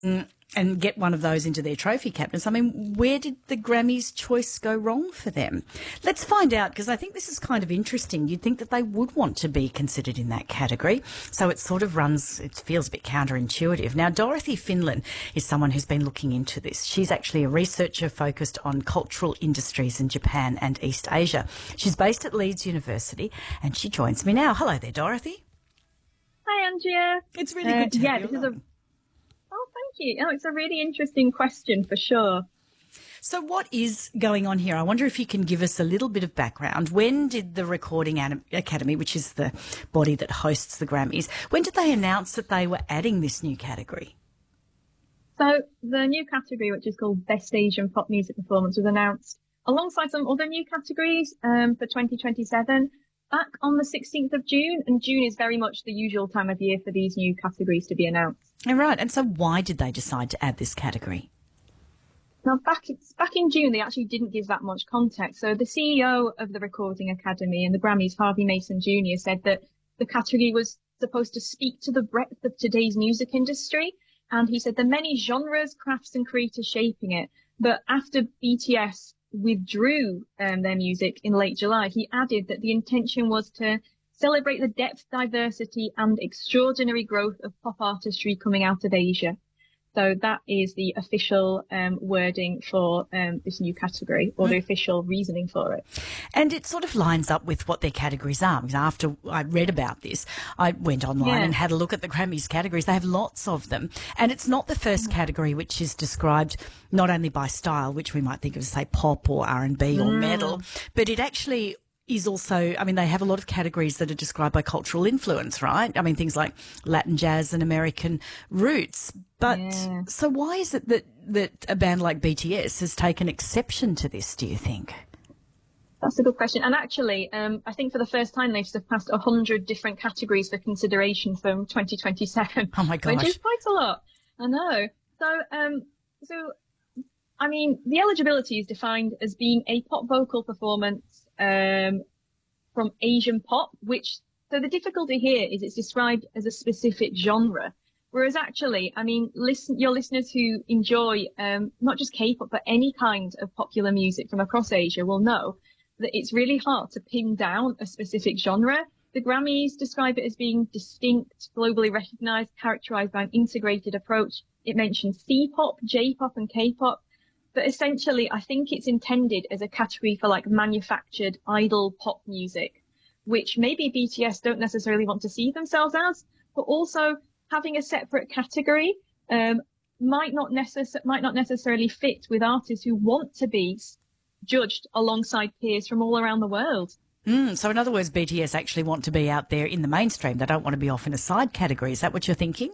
and get one of those into their trophy cabinets. I mean, where did the Grammys' choice go wrong for them? Let's find out, because I think this is kind of interesting. You'd think that they would want to be considered in that category. So it sort of it feels a bit counterintuitive. Now, Dorothy Finlan is someone who's been looking into this. She's actually a researcher focused on cultural industries in Japan and East Asia. She's based at Leeds University, and she joins me now. Hello there, Dorothy. Hi, Andrea. It's really good to have you along. Oh, thank you. Oh, it's a really interesting question for sure. So what is going on here? I wonder if you can give us a little bit of background. When did the Recording Academy, which is the body that hosts the Grammys, when did they announce that they were adding this new category? So the new category, which is called Best Asian Pop Music Performance, was announced alongside some other new categories for 2027 back on the 16th of June. And June is very much the usual time of year for these new categories to be announced. All right. And so why did they decide to add this category? Now, back in June, they actually didn't give that much context. So the CEO of the Recording Academy and the Grammys, Harvey Mason Jr., said that the category was supposed to speak to the breadth of today's music industry. And he said the many genres, crafts and creators shaping it. But after BTS withdrew their music in late July, he added that the intention was to celebrate the depth, diversity and extraordinary growth of pop artistry coming out of Asia. So that is the official wording for this new category, or the official reasoning for it. And it sort of lines up with what their categories are. Because after I read about this, I went online and had a look at the Grammys categories. They have lots of them. And it's not the first category which is described not only by style, which we might think of as, say, pop or R&B or metal, but it actually is also, I mean, they have a lot of categories that are described by cultural influence, right? I mean, things like Latin jazz and American roots. But so why is it that a band like BTS has taken exception to this, do you think? That's a good question. And actually, I think for the first time they've surpassed 100 different categories for consideration from 2027. Oh my gosh. Which is quite a lot. I know. So, I mean, the eligibility is defined as being a pop vocal performance from Asian pop, so the difficulty here is it's described as a specific genre. Whereas actually, I mean, your listeners who enjoy not just K-pop, but any kind of popular music from across Asia will know that it's really hard to pin down a specific genre. The Grammys describe it as being distinct, globally recognized, characterized by an integrated approach. It mentions C-pop, J-pop and K-pop. But essentially, I think it's intended as a category for like manufactured idol pop music, which maybe BTS don't necessarily want to see themselves as, but also having a separate category might not necessarily fit with artists who want to be judged alongside peers from all around the world. So in other words, BTS actually want to be out there in the mainstream. They don't want to be off in a side category. Is that what you're thinking?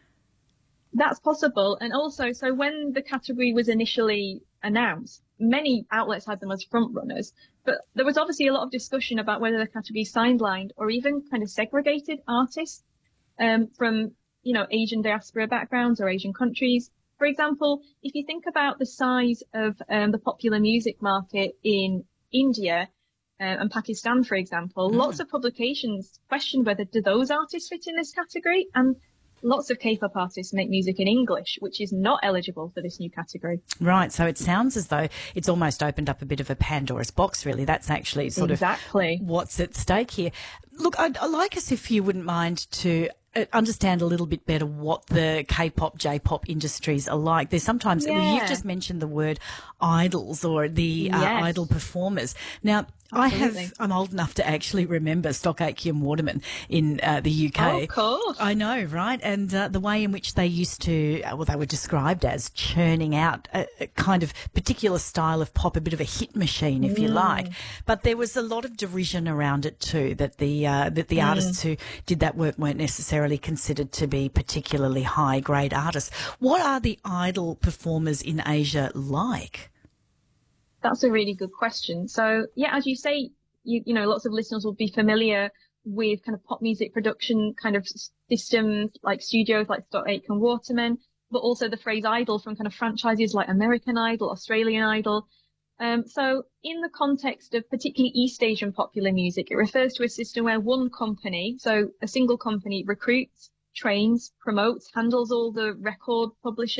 That's possible. And also, so when the category was initially announced, many outlets had them as front runners, but there was obviously a lot of discussion about whether the category sidelined or even kind of segregated artists from, Asian diaspora backgrounds or Asian countries. For example, if you think about the size of the popular music market in India and Pakistan, for example, lots of publications questioned whether do those artists fit in this category, and lots of K-pop artists make music in English, which is not eligible for this new category. Right. So it sounds as though it's almost opened up a bit of a Pandora's box, really. That's actually sort of what's at stake here. Look, I'd like us, if you wouldn't mind, to understand a little bit better what the K-pop, J-pop industries are like. There's sometimes, you've just mentioned the word idols or the idol performers. Now, I'm old enough to actually remember Stock Aitken Waterman in the UK. Oh, of course. I know, right? And the way in which they used to, they were described as churning out a kind of particular style of pop, a bit of a hit machine, if you like. But there was a lot of derision around it too, that the artists who did that work weren't necessarily considered to be particularly high-grade artists. What are the idol performers in Asia like? That's a really good question. So, as you say, lots of listeners will be familiar with kind of pop music production kind of systems like studios like Stock Aitken Waterman, but also the phrase idol from kind of franchises like American Idol, Australian Idol. So in the context of particularly East Asian popular music, it refers to a system where one company, so a single company, recruits, trains, promotes, handles all the record publishing